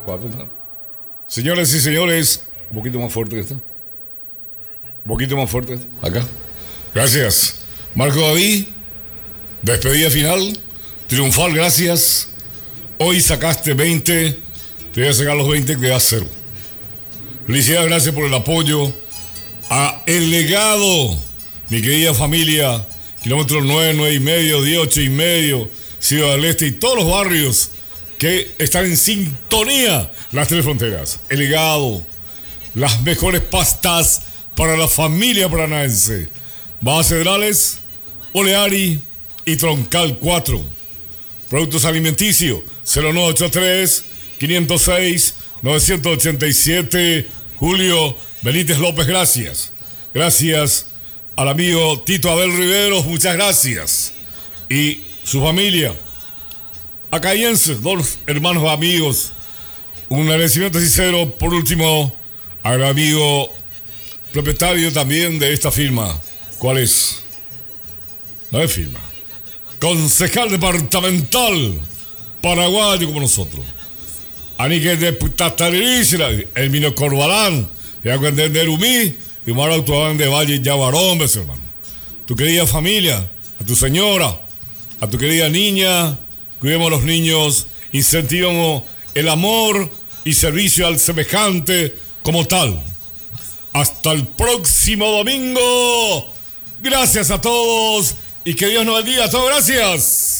Cuatro, ¿no? Señores y señores, un poquito más fuerte que esto. Un poquito más fuerte. Acá. Gracias. Marco David, despedida final. Triunfal, gracias. Hoy sacaste 20. Te voy a sacar los 20 que das 0. Felicidades, gracias por el apoyo. A El Legado, mi querida familia. Kilómetros 9, 9 y medio, 10, 8 y medio. Ciudad del Este y todos los barrios que están en sintonía. Las Tres Fronteras. El Legado. Las mejores pastas para la familia paranaense. Bajas Cedrales, Oleari y Troncal 4. Productos alimenticios 0983 506 987. Julio Benítez López, gracias. Gracias al amigo Tito Abel Riveros, muchas gracias. Y su familia, acayenses, dos hermanos amigos. Un agradecimiento sincero, por último, al amigo propietario también de esta firma. ¿Cuál es? No es firma. Concejal departamental paraguayo como nosotros. Anique de Putatarísira, el Mino Corbalán, ya cuando de Nerumí, y Mara Autobán de Valle Yavarón, hermano. Tu querida familia, a tu señora, a tu querida niña, cuidemos a los niños, incentivemos el amor y servicio al semejante como tal. Hasta el próximo domingo. Gracias a todos y que Dios nos bendiga. Todos gracias.